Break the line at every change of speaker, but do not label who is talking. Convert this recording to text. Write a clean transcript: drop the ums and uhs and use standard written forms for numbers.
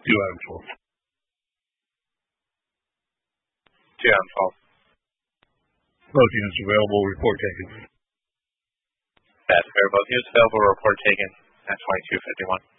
2 out of 12.
2 out of 12.
Both units available, report taken.
That's fair. Both units available, report taken at 2251.